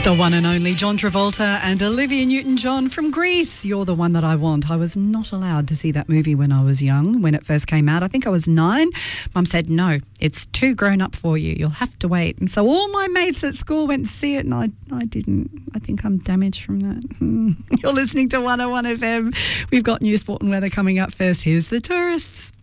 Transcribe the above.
The one and only John Travolta and Olivia Newton-John from Grease. You're the one that I want. I was not allowed to see that movie when I was young, when it first came out. I think I was 9. Mum said, no, it's too grown up for you. You'll have to wait. And so all my mates at school went to see it and I didn't. I think I'm damaged from that. You're listening to 101 FM. We've got news, sport and weather coming up first. Here's the tourists.